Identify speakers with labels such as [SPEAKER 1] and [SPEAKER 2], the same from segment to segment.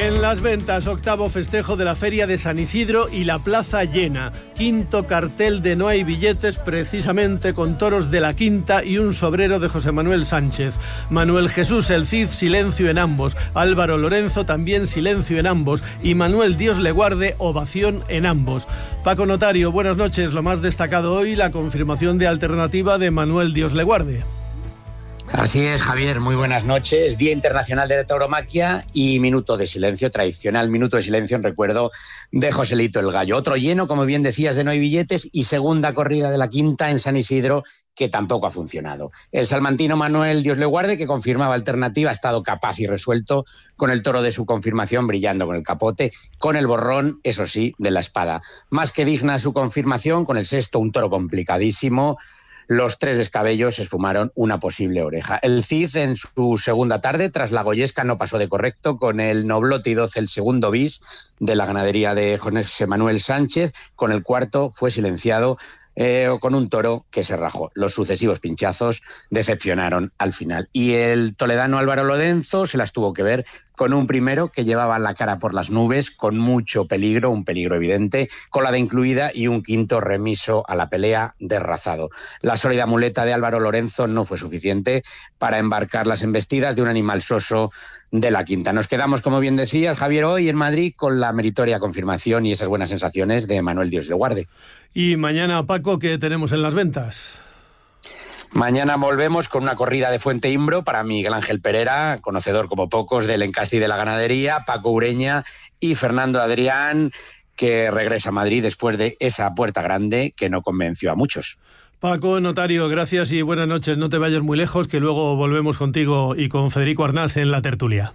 [SPEAKER 1] En Las Ventas, octavo festejo de la Feria de San Isidro y la plaza llena. Quinto cartel de No hay billetes, precisamente con toros de la Quinta y un sobrero de José Manuel Sánchez. Manuel Jesús el Cid, silencio en ambos. Álvaro Lorenzo, también silencio en ambos. Y Manuel Dios le guarde, ovación en ambos. Paco Notario, buenas noches. Lo más destacado hoy, la confirmación de alternativa de Manuel Dios le guarde.
[SPEAKER 2] Así es, Javier, muy buenas noches. Día Internacional de la Tauromaquia y minuto de silencio, tradicional minuto de silencio en recuerdo de Joselito el Gallo. Otro lleno, como bien decías, de No hay billetes y segunda corrida de la Quinta en San Isidro, que tampoco ha funcionado. El salmantino Manuel Dios le guarde, que confirmaba alternativa, ha estado capaz y resuelto con el toro de su confirmación, brillando con el capote, con el borrón, eso sí, de la espada. Más que digna su confirmación, con el sexto un toro complicadísimo. Los tres descabellos esfumaron una posible oreja. El Cid en su segunda tarde, tras la Goyesca, no pasó de correcto con el Noblote y 12, el segundo bis de la ganadería de José Manuel Sánchez. Con el cuarto fue silenciado con un toro que se rajó. Los sucesivos pinchazos decepcionaron al final. Y el toledano Álvaro Lorenzo se las tuvo que ver con un primero que llevaba la cara por las nubes, con mucho peligro, un peligro evidente, colada incluida, y un quinto remiso a la pelea derrazado. La sólida muleta de Álvaro Lorenzo no fue suficiente para embarcar las embestidas de un animal soso de la Quinta. Nos quedamos, como bien decías, Javier, hoy en Madrid con la meritoria confirmación y esas buenas sensaciones de Manuel Dios le guarde.
[SPEAKER 1] Y mañana, Paco, ¿qué tenemos en Las Ventas?
[SPEAKER 2] Mañana volvemos con una corrida de Fuente Imbro para Miguel Ángel Pereira, conocedor como pocos del encasti de la ganadería, Paco Ureña y Fernando Adrián, que regresa a Madrid después de esa puerta grande que no convenció a muchos.
[SPEAKER 1] Paco Notario, gracias y buenas noches. No te vayas muy lejos, que luego volvemos contigo y con Federico Arnás en la tertulia.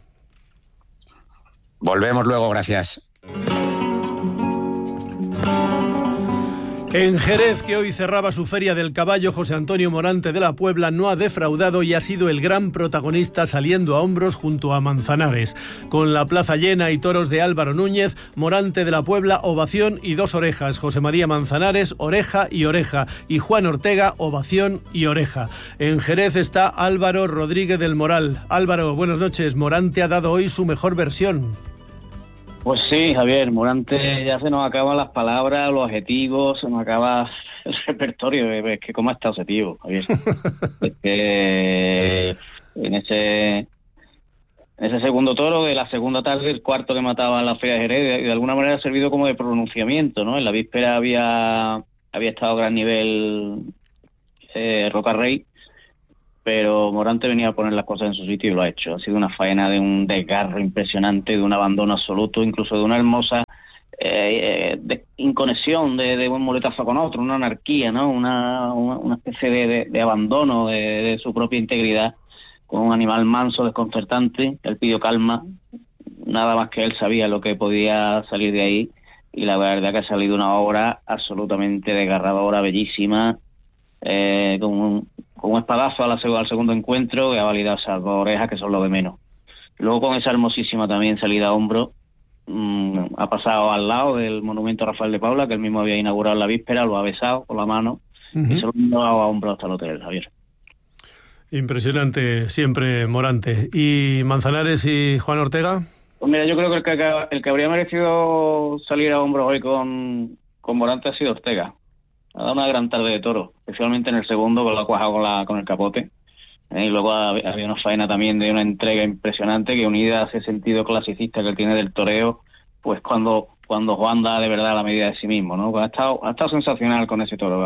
[SPEAKER 2] Volvemos luego, gracias.
[SPEAKER 1] En Jerez, que hoy cerraba su Feria del Caballo, José Antonio Morante de la Puebla no ha defraudado y ha sido el gran protagonista, saliendo a hombros junto a Manzanares. Con la plaza llena y toros de Álvaro Núñez, Morante de la Puebla, ovación y dos orejas. José María Manzanares, oreja y oreja. Y Juan Ortega, ovación y oreja. En Jerez está Álvaro Rodríguez del Moral. Álvaro, buenas noches. Morante ha dado hoy su mejor versión.
[SPEAKER 3] Pues sí, Javier, Morante, ya se nos acaban las palabras, los adjetivos, se nos acaba el repertorio. Es que ¿cómo está objetivo, Javier? Es que en ese segundo toro de la segunda tarde, el cuarto que mataba en la Feria de Jerez, de alguna manera ha servido como de pronunciamiento, ¿no? En la víspera había estado a gran nivel Roca Rey, pero Morante venía a poner las cosas en su sitio y lo ha hecho. Ha sido una faena de un desgarro impresionante, de un abandono absoluto, incluso de una hermosa inconexión de un muletazo con otro, una anarquía, ¿no? Una especie de abandono de su propia integridad, con un animal manso, desconcertante. Él pidió calma, nada más que él sabía lo que podía salir de ahí, y la verdad que ha salido una obra absolutamente desgarradora, bellísima, con un espadazo al segundo encuentro, que ha validado esas dos orejas, que son lo de menos. Luego, con esa hermosísima también salida a hombro, ha pasado al lado del monumento a Rafael de Paula, que él mismo había inaugurado en la víspera, lo ha besado con la mano, y se lo ha llevado a hombro hasta el hotel, Javier.
[SPEAKER 1] Impresionante siempre Morante. ¿Y Manzanares y Juan Ortega?
[SPEAKER 3] Pues mira, yo creo que el que habría merecido salir a hombros hoy con Morante ha sido Ortega. Ha dado una gran tarde de toro, especialmente en el segundo, que lo ha cuajado con el capote. Y luego había una faena también de una entrega impresionante, que unida a ese sentido clasicista que él tiene del toreo, pues cuando Juan da de verdad la medida de sí mismo, ¿no? Pues ha estado sensacional con ese toro.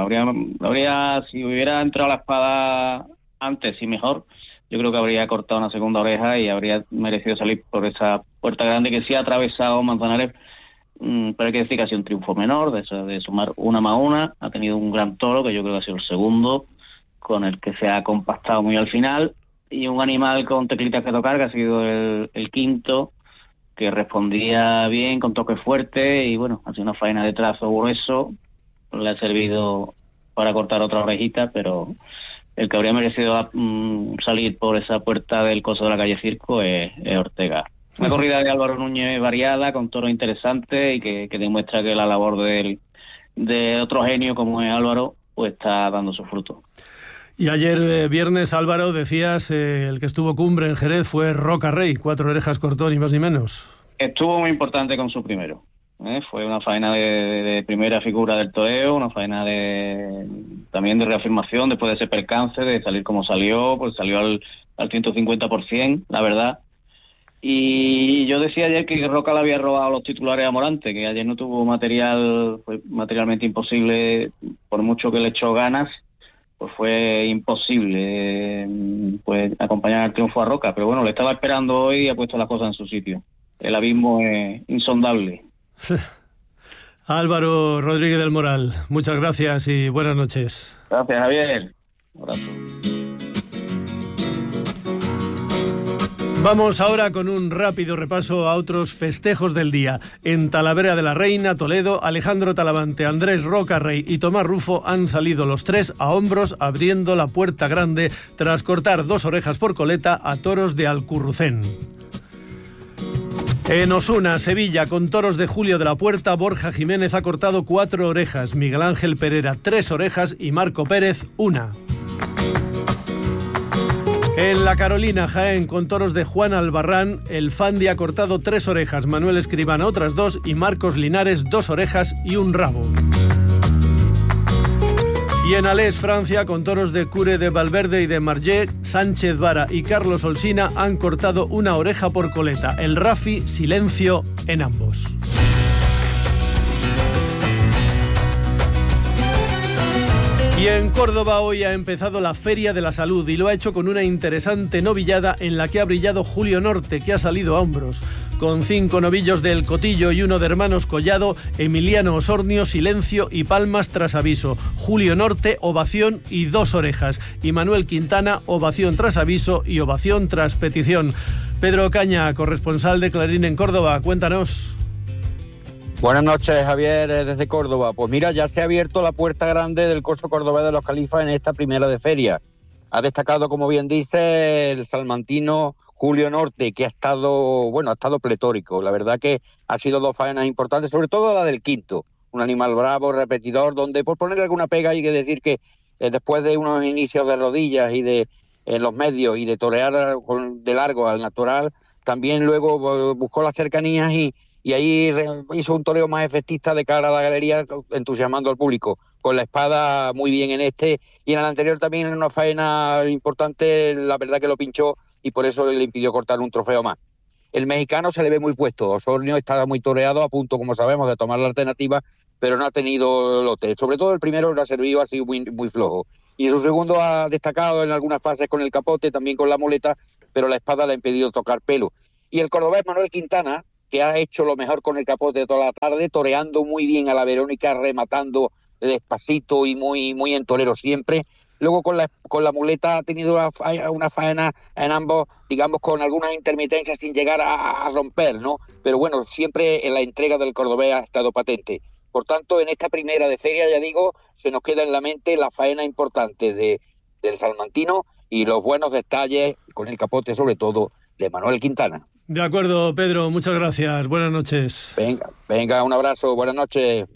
[SPEAKER 3] Si hubiera entrado la espada antes y mejor, yo creo que habría cortado una segunda oreja y habría merecido salir por esa puerta grande que sí ha atravesado Manzanares. Pero hay que decir que ha sido un triunfo menor, de sumar una más una. Ha tenido un gran toro, que yo creo que ha sido el segundo, con el que se ha compactado muy al final, y un animal con teclitas que tocar, que ha sido el quinto, que respondía bien, con toque fuerte, y bueno, ha sido una faena de trazo grueso. Le ha servido para cortar otra orejita, pero el que habría merecido salir por esa puerta del coso de la calle Circo es Ortega. Una corrida de Álvaro Núñez variada, con toros interesantes, y que demuestra que la labor de otro genio como es Álvaro, pues está dando su fruto.
[SPEAKER 1] Y ayer viernes, Álvaro, decías, el que estuvo cumbre en Jerez fue Roca Rey, 4 orejas cortó, ni más ni menos.
[SPEAKER 3] Estuvo muy importante con su primero. Fue una faena de primera figura del toreo, una faena también de reafirmación después de ese percance, de salir como salió, pues salió al 150%, la verdad. Y yo decía ayer que Roca le había robado los titulares a Morante, que ayer no tuvo material, fue materialmente imposible, por mucho que le echó ganas, pues fue imposible pues acompañar al triunfo a Roca. Pero bueno, le estaba esperando hoy y ha puesto las cosas en su sitio. El abismo es insondable.
[SPEAKER 1] Álvaro Rodríguez del Moral, muchas gracias y buenas noches.
[SPEAKER 3] Gracias, Javier. Un abrazo.
[SPEAKER 1] Vamos ahora con un rápido repaso a otros festejos del día. En Talavera de la Reina, Toledo, Alejandro Talavante, Andrés Roca Rey y Tomás Rufo han salido los tres a hombros abriendo la puerta grande tras cortar 2 orejas por coleta a toros de Alcurrucén. En Osuna, Sevilla, con toros de Julio de la Puerta, Borja Jiménez ha cortado 4 orejas, Miguel Ángel Pereira 3 orejas y Marco Pérez 1. En La Carolina, Jaén, con toros de Juan Albarrán, el Fandi ha cortado 3 orejas, Manuel Escribano otras 2 y Marcos Linares 2 orejas y un rabo. Y en Alès, Francia, con toros de Cure de Valverde y de Margé, Sánchez Vara y Carlos Olsina han cortado 1 oreja por coleta. El Rafi, silencio en ambos. Y en Córdoba hoy ha empezado la Feria de la Salud y lo ha hecho con una interesante novillada en la que ha brillado Julio Norte, que ha salido a hombros. Con 5 novillos del Cotillo y 1 de Hermanos Collado, Emiliano Osornio, silencio y palmas tras aviso. Julio Norte, ovación y 2 orejas. Y Manuel Quintana, ovación tras aviso y ovación tras petición. Pedro Caña, corresponsal de Clarín en Córdoba, cuéntanos.
[SPEAKER 4] Buenas noches, Javier, desde Córdoba. Pues mira, ya se ha abierto la puerta grande del corso cordobés de los Califas en esta primera de feria. Ha destacado, como bien dice, el salmantino Julio Norte, que ha estado pletórico. La verdad que ha sido 2 faenas importantes, sobre todo la del quinto. Un animal bravo, repetidor, donde por ponerle alguna pega hay que decir que después de unos inicios de rodillas y en los medios y de torear de largo al natural, también luego buscó las cercanías y ahí hizo un toreo más efectista de cara a la galería, entusiasmando al público. Con la espada muy bien en este, y en el anterior también en una faena importante, la verdad que lo pinchó y por eso le impidió cortar un trofeo más. El mexicano se le ve muy puesto, Osornio está muy toreado, a punto, como sabemos, de tomar la alternativa, pero no ha tenido lote. Sobre todo el primero lo ha servido, ha sido muy, muy flojo. Y su segundo ha destacado en algunas fases con el capote, también con la muleta, pero la espada le ha impedido tocar pelo. Y el cordobés Manuel Quintana, que ha hecho lo mejor con el capote toda la tarde, toreando muy bien a la Verónica, rematando despacito y muy en torero siempre. Luego con la muleta ha tenido una faena en ambos, digamos, con algunas intermitencias sin llegar a romper, ¿no? Pero bueno, siempre en la entrega del cordobés ha estado patente. Por tanto, en esta primera de feria, ya digo, se nos queda en la mente la faena importante del salmantino y los buenos detalles, con el capote sobre todo, de Manuel Quintana.
[SPEAKER 1] De acuerdo, Pedro, muchas gracias. Buenas noches.
[SPEAKER 4] Venga, un abrazo, buenas noches.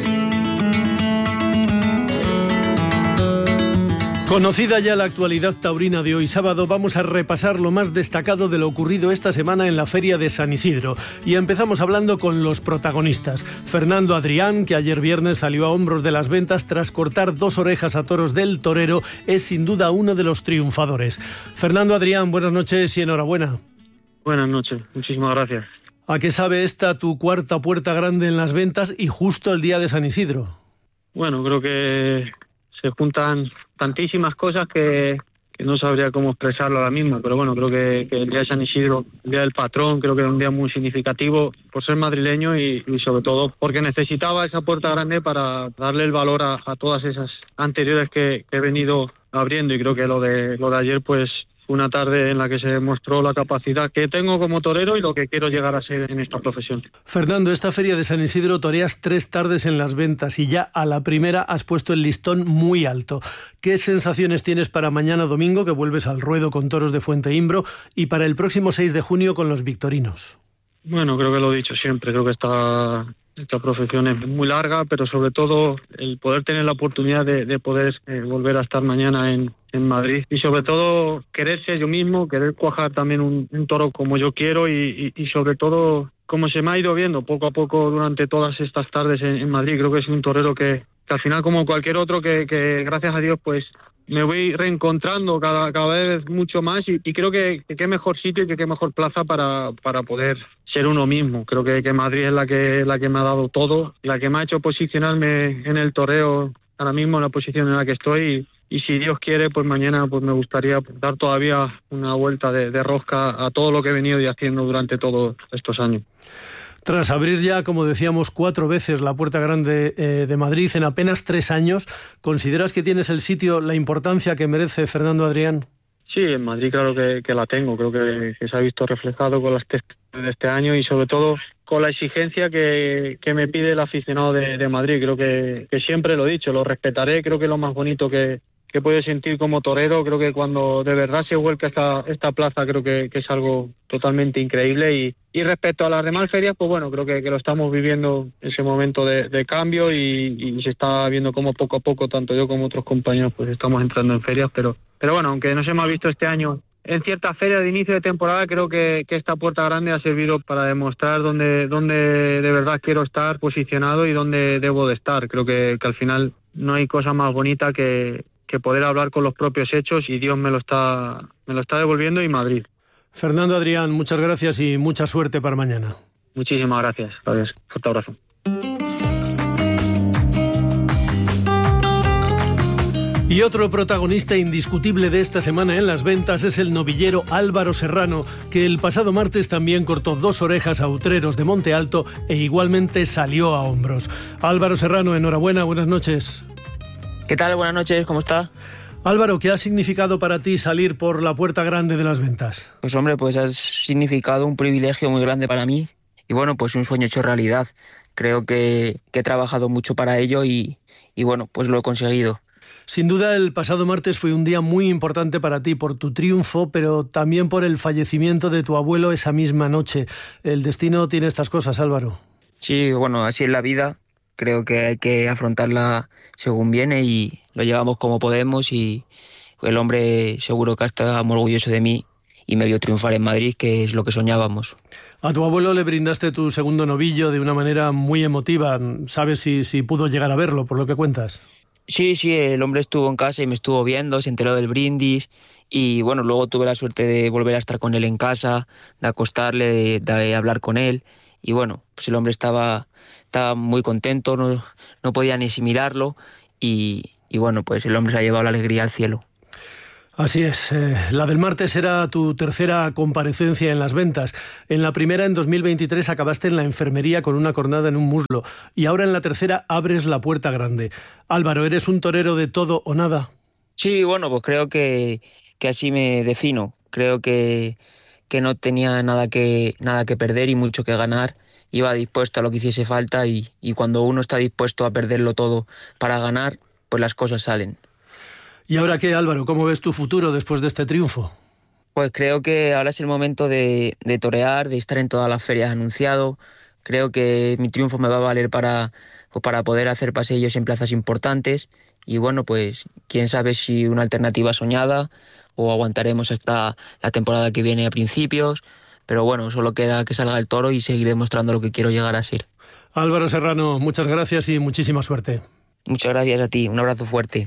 [SPEAKER 1] Conocida ya la actualidad taurina de hoy sábado, vamos a repasar lo más destacado de lo ocurrido esta semana en la Feria de San Isidro. Y empezamos hablando con los protagonistas. Fernando Adrián, que ayer viernes salió a hombros de las ventas tras cortar 2 orejas a toros del torero, es sin duda uno de los triunfadores. Fernando Adrián, buenas noches y enhorabuena.
[SPEAKER 5] Buenas noches, muchísimas gracias.
[SPEAKER 1] ¿A qué sabe esta tu cuarta puerta grande en las ventas y justo el día de San Isidro?
[SPEAKER 5] Bueno, creo que se juntan tantísimas cosas que no sabría cómo expresarlo ahora mismo, pero bueno, creo que el día de San Isidro, el día del patrón, creo que es un día muy significativo por ser madrileño y sobre todo porque necesitaba esa puerta grande para darle el valor a todas esas anteriores que he venido abriendo, y creo que lo de ayer pues una tarde en la que se demostró la capacidad que tengo como torero y lo que quiero llegar a ser en esta profesión.
[SPEAKER 1] Fernando, esta feria de San Isidro toreas 3 tardes en las ventas y ya a la primera has puesto el listón muy alto. ¿Qué sensaciones tienes para mañana domingo, que vuelves al ruedo con toros de Fuente Imbro, y para el próximo 6 de junio con los victorinos?
[SPEAKER 5] Bueno, creo que lo he dicho siempre, creo que esta profesión es muy larga, pero sobre todo el poder tener la oportunidad de poder volver a estar mañana en Madrid, y sobre todo querer ser yo mismo, querer cuajar también un toro como yo quiero y sobre todo como se me ha ido viendo poco a poco durante todas estas tardes en Madrid, creo que es un torero que al final, como cualquier otro, que gracias a Dios pues me voy reencontrando cada vez mucho más y creo que qué mejor sitio y que qué mejor plaza para poder ser uno mismo. Creo que Madrid es la que me ha dado todo, la que me ha hecho posicionarme en el toreo ahora mismo en la posición en la que estoy y si Dios quiere, pues mañana pues me gustaría dar todavía una vuelta de rosca a todo lo que he venido haciendo durante todos estos años.
[SPEAKER 1] Tras abrir ya, como decíamos, 4 veces la Puerta Grande de Madrid en apenas 3 años, ¿consideras que tienes el sitio, la importancia que merece Fernando Adrián?
[SPEAKER 5] Sí, en Madrid claro que la tengo, creo que se ha visto reflejado con las testas de este año y sobre todo con la exigencia que me pide el aficionado de Madrid. Creo que siempre lo he dicho, lo respetaré, creo que es lo más bonito que puede sentir como torero. Creo que cuando de verdad se vuelca esta plaza, creo que es algo totalmente increíble y respecto a las demás ferias, pues bueno, creo que lo estamos viviendo ese momento de cambio y se está viendo como poco a poco, tanto yo como otros compañeros, pues estamos entrando en ferias, pero bueno, aunque no se me ha visto este año en ciertas ferias de inicio de temporada, creo que esta Puerta Grande ha servido para demostrar dónde de verdad quiero estar posicionado y dónde debo de estar. Creo que al final no hay cosa más bonita que poder hablar con los propios hechos y Dios me lo está devolviendo y Madrid.
[SPEAKER 1] Fernando Adrián, muchas gracias y mucha suerte para mañana.
[SPEAKER 5] Muchísimas gracias. Fuerte abrazo.
[SPEAKER 1] Y otro protagonista indiscutible de esta semana en las ventas es el novillero Álvaro Serrano, que el pasado martes también cortó 2 orejas a Utreros de Monte Alto e igualmente salió a hombros. Álvaro Serrano, enhorabuena, buenas noches.
[SPEAKER 6] ¿Qué tal? Buenas noches, ¿cómo está?
[SPEAKER 1] Álvaro, ¿qué ha significado para ti salir por la Puerta Grande de las ventas?
[SPEAKER 6] Pues hombre, pues ha significado un privilegio muy grande para mí y bueno, pues un sueño hecho realidad. Creo que he trabajado mucho para ello y bueno, pues lo he conseguido.
[SPEAKER 1] Sin duda el pasado martes fue un día muy importante para ti por tu triunfo, pero también por el fallecimiento de tu abuelo esa misma noche. El destino tiene estas cosas, Álvaro.
[SPEAKER 6] Sí, bueno, así es la vida. Creo que hay que afrontarla según viene y lo llevamos como podemos y el hombre seguro que está muy orgulloso de mí y me vio triunfar en Madrid, que es lo que soñábamos.
[SPEAKER 1] A tu abuelo le brindaste tu segundo novillo de una manera muy emotiva. ¿Sabes si pudo llegar a verlo, por lo que cuentas?
[SPEAKER 6] Sí, el hombre estuvo en casa y me estuvo viendo, se enteró del brindis y bueno, luego tuve la suerte de volver a estar con él en casa, de acostarle, de hablar con él y bueno, pues el hombre estaba muy contento, no podía ni asimilarlo y bueno, pues el hombre se ha llevado la alegría al cielo.
[SPEAKER 1] Así es, la del martes era tu tercera comparecencia en las ventas. En la primera, en 2023, acabaste en la enfermería con una cornada en un muslo y ahora en la tercera abres la Puerta Grande. Álvaro, ¿eres un torero de todo o nada?
[SPEAKER 6] Sí, bueno, pues creo que así me defino. Creo que no tenía nada que perder y mucho que ganar. Iba dispuesto a lo que hiciese falta y cuando uno está dispuesto a perderlo todo para ganar, pues las cosas salen.
[SPEAKER 1] ¿Y ahora qué, Álvaro? ¿Cómo ves tu futuro después de este triunfo?
[SPEAKER 6] Pues creo que ahora es el momento de torear, de estar en todas las ferias anunciado. Creo que mi triunfo me va a valer para poder hacer paseillos en plazas importantes y bueno, pues quién sabe si una alternativa soñada o aguantaremos hasta la temporada que viene a principios, pero bueno, solo queda que salga el toro y seguir demostrando lo que quiero llegar a ser.
[SPEAKER 1] Álvaro Serrano, muchas gracias y muchísima suerte.
[SPEAKER 6] Muchas gracias a ti, un abrazo fuerte.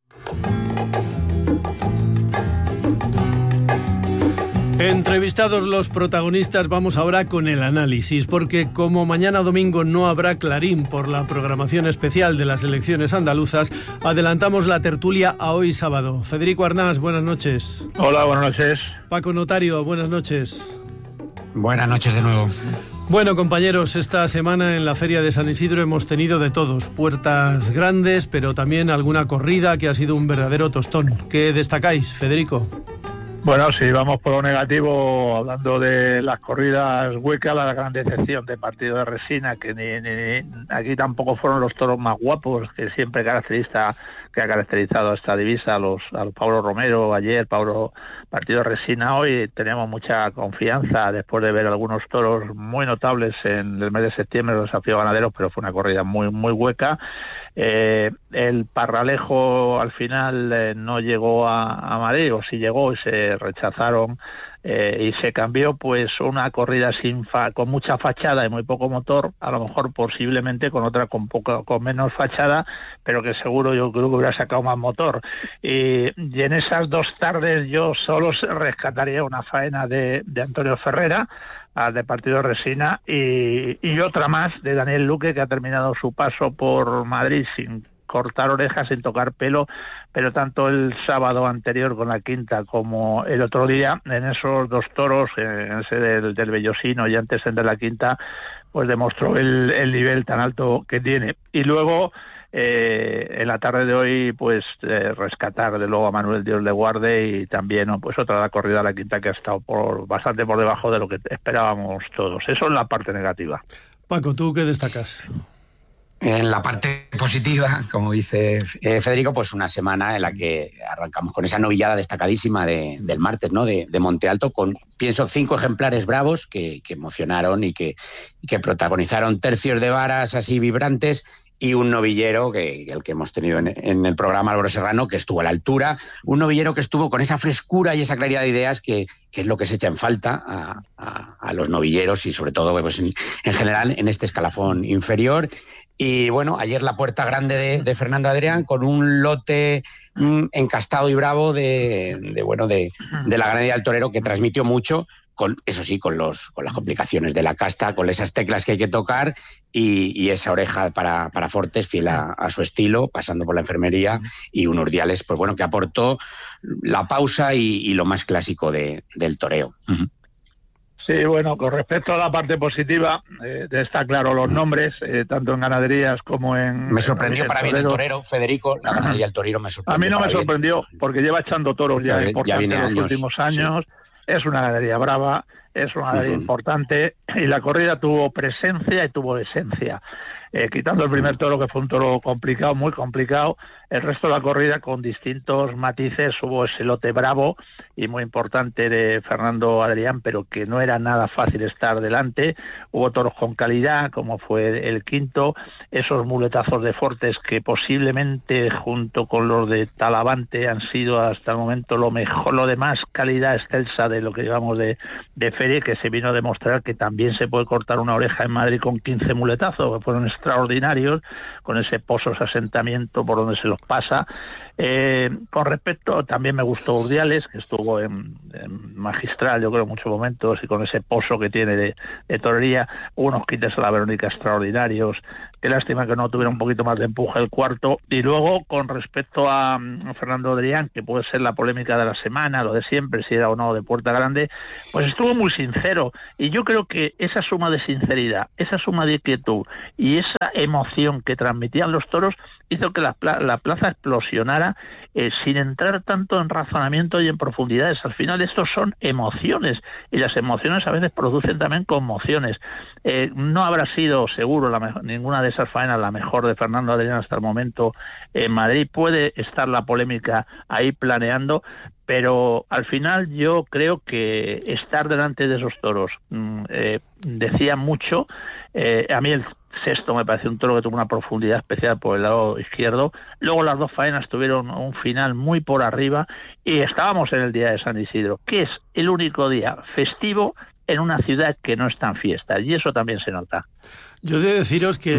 [SPEAKER 1] Entrevistados los protagonistas, vamos ahora con el análisis, porque como mañana domingo no habrá Clarín por la programación especial de las elecciones andaluzas, adelantamos la tertulia a hoy sábado. Federico Arnás, buenas noches.
[SPEAKER 7] Hola, buenas noches.
[SPEAKER 1] Paco Notario, buenas noches.
[SPEAKER 2] Buenas noches de nuevo.
[SPEAKER 1] Bueno, compañeros, esta semana en la Feria de San Isidro hemos tenido de todos, puertas grandes, pero también alguna corrida que ha sido un verdadero tostón. ¿Qué destacáis, Federico?
[SPEAKER 7] Bueno, si vamos por lo negativo, hablando de las corridas huecas, la gran decepción del partido de Resina, que aquí tampoco fueron los toros más guapos, que siempre que ha caracterizado esta divisa a los Pablo Romero ayer, partido de Resina hoy. Tenemos mucha confianza después de ver algunos toros muy notables en el mes de septiembre, los desafíos ganaderos, pero fue una corrida muy, muy hueca. El Parralejo al final no llegó a Madrid, o sí llegó y se rechazaron y se cambió pues una corrida con mucha fachada y muy poco motor, a lo mejor posiblemente con otra con menos fachada, pero que seguro yo creo que hubiera sacado más motor. Y en esas 2 tardes yo solo rescataría una faena de Antonio Ferrera, de partido de Resina, y otra más de Daniel Luque, que ha terminado su paso por Madrid sin cortar orejas, sin tocar pelo, pero tanto el sábado anterior con la quinta como el otro día, en esos 2 toros, en ese del Bellosino y antes en de la quinta, pues demostró el nivel tan alto que tiene. Y luego, en la tarde de hoy, pues rescatar de luego a Manuel Dios le guarde, y también pues otra la corrida a la quinta que ha estado bastante por debajo de lo que esperábamos todos. Eso es la parte negativa.
[SPEAKER 1] Paco, ¿tú qué destacas?
[SPEAKER 2] En la parte positiva, como dice Federico, pues una semana en la que arrancamos con esa novillada destacadísima del martes, ¿no? De Monte Alto, con, pienso, 5 ejemplares bravos que emocionaron y que protagonizaron tercios de varas así vibrantes, y un novillero, el que hemos tenido en el programa, Álvaro Serrano, que estuvo a la altura, un novillero que estuvo con esa frescura y esa claridad de ideas que es lo que se echa en falta a los novilleros, y sobre todo pues en general en este escalafón inferior. Y bueno, ayer la puerta grande de Fernando Adrián, con un lote encastado y bravo de la ganadería del torero, que transmitió mucho, eso sí, con las complicaciones de la casta, con esas teclas que hay que tocar, y esa oreja para Fortes, fiel a su estilo, pasando por la enfermería, y un Urdiales, pues bueno, que aportó la pausa y lo más clásico del toreo. Uh-huh.
[SPEAKER 7] Sí, bueno, con respecto a la parte positiva, está claro los nombres, tanto en ganaderías como en...
[SPEAKER 2] Me sorprendió para bien el torero, Federico, la ganadería del torero me sorprendió.
[SPEAKER 7] A mí no me sorprendió, porque lleva echando toros ya importantes en los últimos años, sí. Es una ganadería brava, es una ganadería importante, y la corrida tuvo presencia y tuvo esencia. Quitando el primer toro, que fue un toro complicado, muy complicado, el resto de la corrida con distintos matices. Hubo ese lote bravo y muy importante de Fernando Adrián, pero que no era nada fácil estar delante. Hubo toros con calidad, como fue el quinto, esos muletazos de Fortes que posiblemente junto con los de Talavante han sido hasta el momento lo mejor, lo de más calidad excelsa de lo que llevamos de feria, que se vino a demostrar que también se puede cortar una oreja en Madrid con 15 muletazos, que fueron extraordinarios, con ese pozo, ese asentamiento por donde se los pasa. Con respecto, también me gustó Urdiales, que estuvo en magistral, yo creo, en muchos momentos, y con ese pozo que tiene de torería. Unos quites a la Verónica extraordinarios. Qué lástima que no tuviera un poquito más de empuje el cuarto. Y luego, con respecto a Fernando Adrián, que puede ser la polémica de la semana, lo de siempre, si era o no de puerta grande, pues estuvo muy sincero. Y yo creo que esa suma de sinceridad, esa suma de quietud y esa emoción que transmitían los toros hizo que la plaza explosionara, sin entrar tanto en razonamiento y en profundidades. Al final estos son emociones, y las emociones a veces producen también conmociones. No habrá sido seguro ninguna de esas faenas la mejor de Fernando Adrián hasta el momento en Madrid. Puede estar la polémica ahí planeando, pero al final yo creo que estar delante de esos toros decía mucho. A mí el sexto me pareció un toro que tuvo una profundidad especial por el lado izquierdo. Luego las 2 faenas tuvieron un final muy por arriba, y estábamos en el día de San Isidro, que es el único día festivo en una ciudad que no está en fiesta, y eso también se nota.
[SPEAKER 1] Yo he de deciros que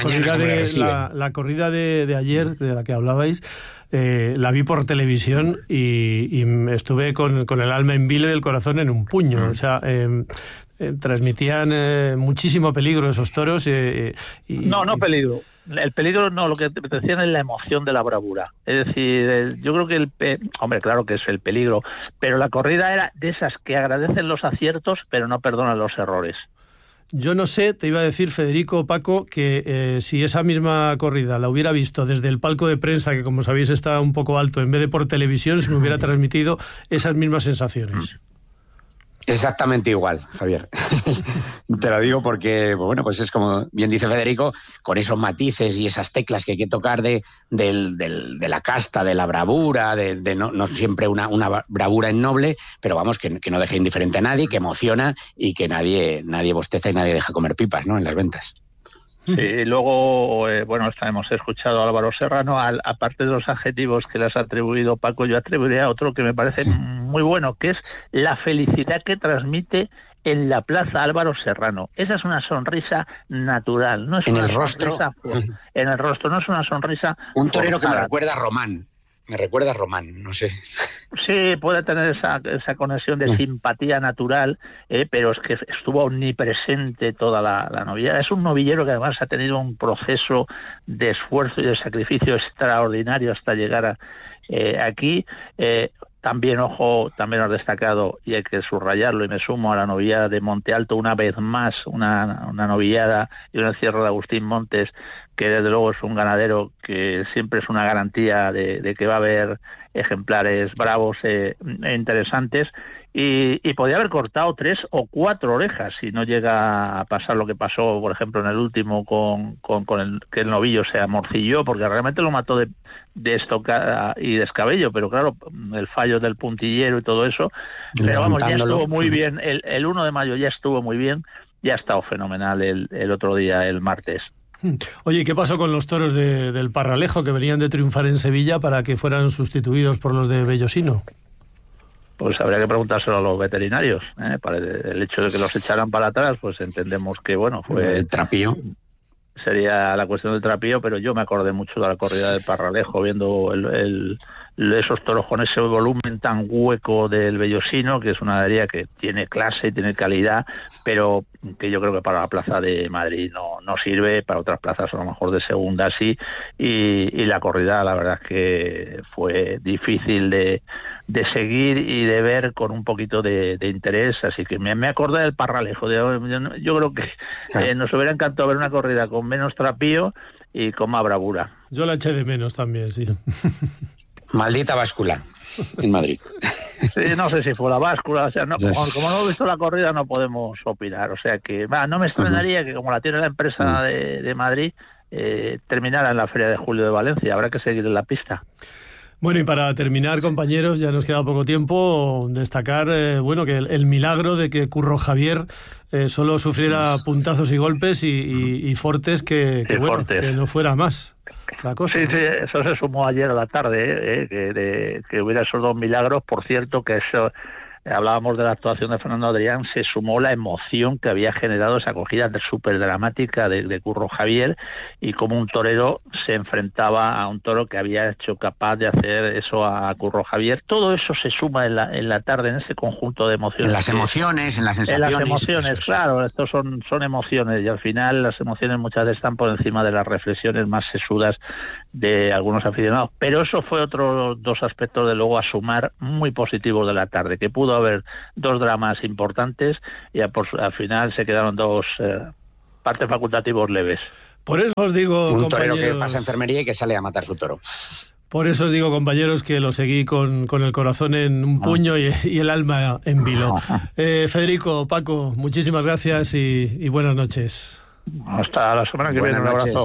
[SPEAKER 1] la corrida de ayer, de la que hablabais, la vi por televisión y estuve con el alma en vilo y el corazón en un puño. O sea, transmitían muchísimo peligro esos toros.
[SPEAKER 7] No peligro. El peligro no, lo que te decían es la emoción de la bravura. Es decir, yo creo que hombre, claro que es el peligro, pero la corrida era de esas que agradecen los aciertos, pero no perdonan los errores.
[SPEAKER 1] Yo no sé, te iba a decir, Federico, Paco, que si esa misma corrida la hubiera visto desde el palco de prensa, que como sabéis está un poco alto, en vez de por televisión, se me hubiera transmitido esas mismas sensaciones.
[SPEAKER 2] Exactamente igual, Javier. Te lo digo porque, bueno, pues es como bien dice Federico, con esos matices y esas teclas que hay que tocar de la casta, de la bravura, de no siempre una bravura ennoble, pero vamos, que no deje indiferente a nadie, que emociona y que nadie bosteza y nadie deja comer pipas, ¿no?, en las ventas.
[SPEAKER 7] Sí, luego, hemos escuchado a Álvaro Serrano, aparte de los adjetivos que le has atribuido, Paco, yo atribuiría a otro que me parece muy bueno, que es la felicidad que transmite en la Plaza Álvaro Serrano. Esa es una sonrisa natural, no es
[SPEAKER 2] en
[SPEAKER 7] una
[SPEAKER 2] el rostro.
[SPEAKER 7] En el rostro, no es una sonrisa.
[SPEAKER 2] Un torero forzada. Que me recuerda a Román, no sé.
[SPEAKER 7] Sí, puede tener esa conexión de simpatía natural, pero es que estuvo omnipresente toda la novillada. Es un novillero que además ha tenido un proceso de esfuerzo y de sacrificio extraordinario hasta llegar aquí. También, también has destacado, y hay que subrayarlo, y me sumo a la novillada de Monte Alto una vez más, una novillada y un encierro de Agustín Montes, que desde luego es un ganadero que siempre es una garantía de que va a haber ejemplares bravos e interesantes, y podía haber cortado 3 o 4 orejas si no llega a pasar lo que pasó, por ejemplo, en el último con que el novillo se amorcilló, porque realmente lo mató de estocada y descabello, pero claro, el fallo del puntillero y todo eso, pero vamos, ya estuvo muy bien, el 1 de mayo ya estuvo muy bien, ya ha estado fenomenal el otro día, el martes.
[SPEAKER 1] Oye, ¿qué pasó con los toros del Parralejo que venían de triunfar en Sevilla para que fueran sustituidos por los de Bellosino?
[SPEAKER 7] Pues habría que preguntárselo a los veterinarios, para el hecho de que los echaran para atrás, pues entendemos que, bueno, fue...
[SPEAKER 2] El trapío.
[SPEAKER 7] Sería la cuestión del trapío, pero yo me acordé mucho de la corrida del Parralejo, viendo esos toros con ese volumen tan hueco del Bellosino, que es una ganadería que tiene clase, tiene calidad, pero que yo creo que para la plaza de Madrid no sirve, para otras plazas a lo mejor de segunda sí, y la corrida la verdad es que fue difícil de seguir y de ver con un poquito de interés, así que me acordé del Parralejo. Yo creo que nos hubiera encantado ver una corrida con menos trapío y con más bravura.
[SPEAKER 1] Yo la eché de menos también, sí.
[SPEAKER 2] Maldita báscula en Madrid.
[SPEAKER 7] Sí, no sé si fue la báscula, o sea, no, como no he visto la corrida no podemos opinar, o sea que no me extrañaría que como la tiene la empresa de Madrid, terminara en la Feria de Julio de Valencia. Habrá que seguir en la pista.
[SPEAKER 1] Bueno, y para terminar, compañeros, ya nos queda poco tiempo, destacar que el milagro de que Curro Javier solo sufriera puntazos y golpes y Fortes que no fuera más la cosa.
[SPEAKER 7] Sí, eso se sumó ayer a la tarde, que hubiera esos 2 milagros. Por cierto, que eso... Hablábamos de la actuación de Fernando Adrián, se sumó la emoción que había generado esa acogida súper dramática de Curro Javier, y como un torero se enfrentaba a un toro que había hecho capaz de hacer eso a Curro Javier. Todo eso se suma en la tarde, en ese conjunto de emociones.
[SPEAKER 2] En las emociones, en las sensaciones.
[SPEAKER 7] En las emociones, claro, estos son emociones, y al final las emociones muchas veces están por encima de las reflexiones más sesudas de algunos aficionados. Pero eso fue otros 2 aspectos, de luego, a sumar muy positivos de la tarde, que pudo haber 2 dramas importantes y al final se quedaron 2 partes facultativos leves.
[SPEAKER 1] Por eso os digo,
[SPEAKER 2] un
[SPEAKER 1] compañeros,
[SPEAKER 2] torero que pasa enfermería y que sale a matar su toro.
[SPEAKER 1] Por eso os digo, compañeros, que lo seguí con el corazón en un puño y el alma en vilo. Federico, Paco, muchísimas gracias y buenas noches.
[SPEAKER 7] Hasta la semana que viene. Un abrazo.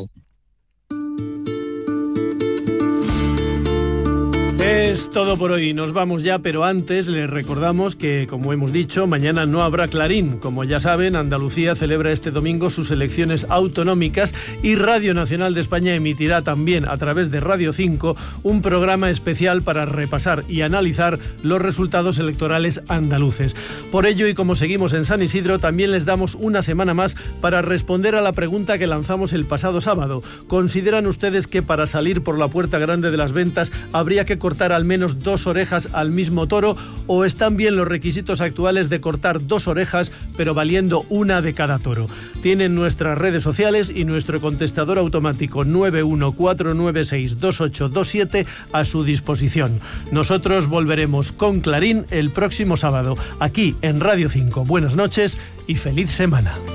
[SPEAKER 1] Es todo por hoy, nos vamos ya, pero antes les recordamos que, como hemos dicho, mañana no habrá Clarín. Como ya saben, Andalucía celebra este domingo sus elecciones autonómicas y Radio Nacional de España emitirá también a través de Radio 5 un programa especial para repasar y analizar los resultados electorales andaluces. Por ello, y como seguimos en San Isidro, también les damos una semana más para responder a la pregunta que lanzamos el pasado sábado. ¿Consideran ustedes que para salir por la puerta grande de las ventas habría que cortar al menos 2 orejas al mismo toro, o están bien los requisitos actuales de cortar 2 orejas pero valiendo una de cada toro? Tienen nuestras redes sociales y nuestro contestador automático 914962827 a su disposición. Nosotros volveremos con Clarín el próximo sábado aquí en Radio 5. Buenas noches y feliz semana.